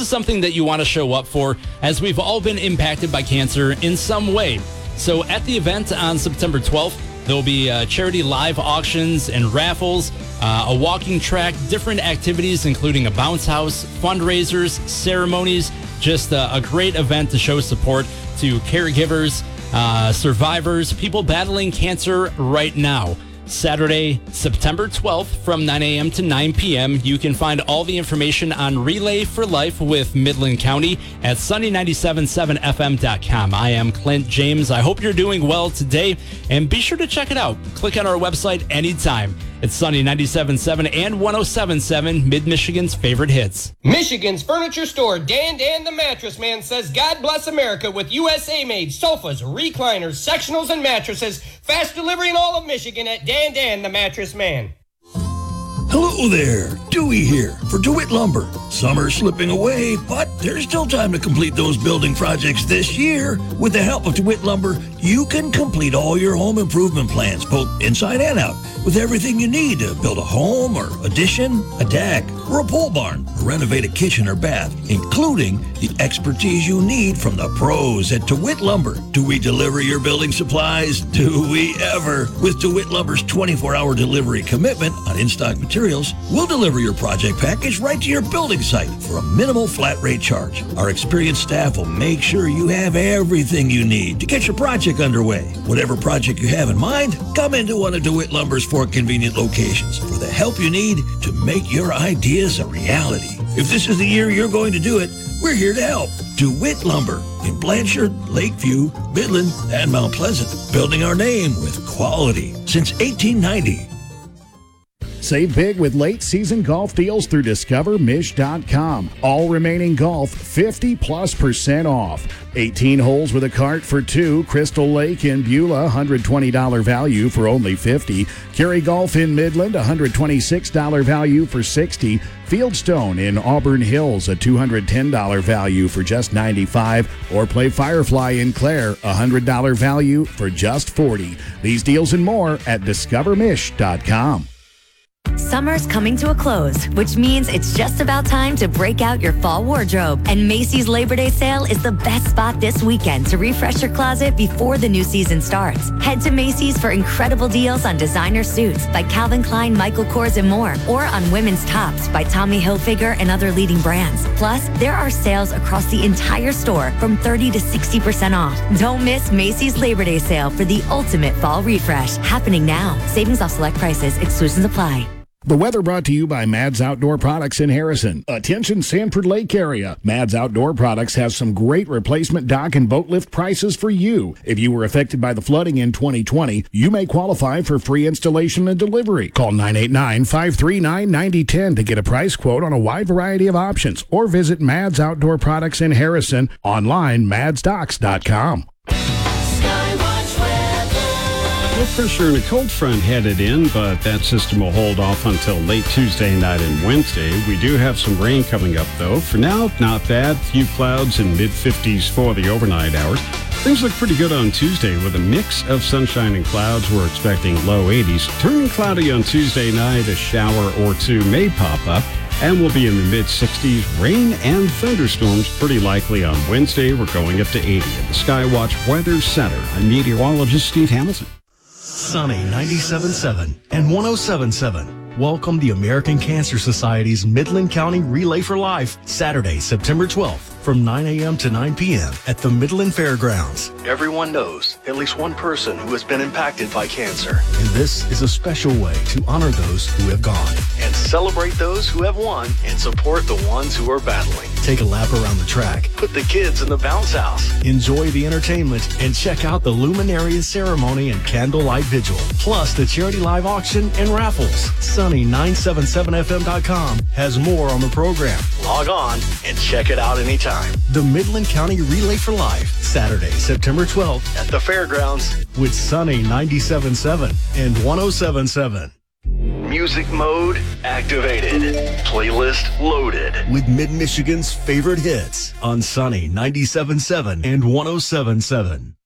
is something that you want to show up for, as we've all been impacted by cancer in some way. So at the event on September 12th, there will be charity live auctions and raffles, a walking track, different activities, including a bounce house, fundraisers, ceremonies, just a great event to show support to caregivers, survivors, people battling cancer right now. Saturday, September 12th from 9 a.m. to 9 p.m. You can find all the information on Relay for Life with Midland County at sunny977fm.com. I am Clint James. I hope you're doing well today, and be sure to check it out. Click on our website anytime. It's Sunny 97.7 and 107.7, Mid-Michigan's favorite hits. Michigan's furniture store, Dan the Mattress Man, says God bless America with USA-made sofas, recliners, sectionals, and mattresses. Fast delivery in all of Michigan at Dan the Mattress Man. Hello there, Dewey here for DeWitt Lumber. Summer's slipping away, but there's still time to complete those building projects this year. With the help of DeWitt Lumber, you can complete all your home improvement plans, both inside and out, with everything you need to build a home or addition, a deck, or a pole barn, or renovate a kitchen or bath, including the expertise you need from the pros at DeWitt Lumber. Do we deliver your building supplies? Do we ever? With DeWitt Lumber's 24-hour delivery commitment on in-stock materials, we'll deliver your project package right to your building site for a minimal flat rate charge. Our experienced staff will make sure you have everything you need to get your project underway. Whatever project you have in mind, come into one of DeWitt Lumber's 4 convenient locations for the help you need to make your ideas a reality. If this is the year you're going to do it, we're here to help. DeWitt Lumber in Blanchard, Lakeview, Midland, and Mount Pleasant, building our name with quality since 1890. Save big with late season golf deals through discovermish.com. All remaining golf 50+% off. 18 holes with a cart for $2. Crystal Lake in Beulah, $120 value for only $50. Kerry Golf in Midland, $126 value for $60. Fieldstone in Auburn Hills, a $210 value for just $95. Or play Firefly in Clare, $100 value for just $40. These deals and more at discovermish.com. Summer's coming to a close, which means it's just about time to break out your fall wardrobe. And Macy's Labor Day sale is the best spot this weekend to refresh your closet before the new season starts. Head to Macy's for incredible deals on designer suits by Calvin Klein, Michael Kors, and more, or on women's tops by Tommy Hilfiger and other leading brands. Plus, there are sales across the entire store from 30 to 60% off. Don't miss Macy's Labor Day sale for the ultimate fall refresh, happening now. Savings off select prices, exclusions apply. The weather brought to you by Mads Outdoor Products in Harrison. Attention Sanford Lake area. Mads Outdoor Products has some great replacement dock and boat lift prices for you. If you were affected by the flooding in 2020, you may qualify for free installation and delivery. Call 989-539-9010 to get a price quote on a wide variety of options, or visit Mads Outdoor Products in Harrison online, madsdocks.com. No pressure and a cold front headed in, but that system will hold off until late Tuesday night and Wednesday. We do have some rain coming up, though. For now, not bad. Few clouds and mid-50s for the overnight hours. Things look pretty good on Tuesday with a mix of sunshine and clouds. We're expecting low 80s. Turning cloudy on Tuesday night, a shower or two may pop up, and we'll be in the mid-60s. Rain and thunderstorms pretty likely on Wednesday. We're going up to 80 at the Skywatch Weather Center. I'm meteorologist Steve Hamilton. Sunny 97.7 and 107.7. Welcome the American Cancer Society's Midland County Relay for Life, Saturday, September 12th, from 9 a.m. to 9 p.m. at the Midland Fairgrounds. Everyone knows at least one person who has been impacted by cancer. And this is a special way to honor those who have gone and celebrate those who have won and support the ones who are battling. Take a lap around the track, put the kids in the bounce house, enjoy the entertainment, and check out the Luminarias ceremony and candlelight vigil, plus the charity live auction and raffles. Sunny977fm.com has more on the program. Log on and check it out anytime. The Midland County Relay for Life, Saturday, September 12th at the Fairgrounds with Sunny 97.7 and 107.7. Music mode activated. Playlist loaded with Mid-Michigan's favorite hits on Sunny 97.7 and 107.7.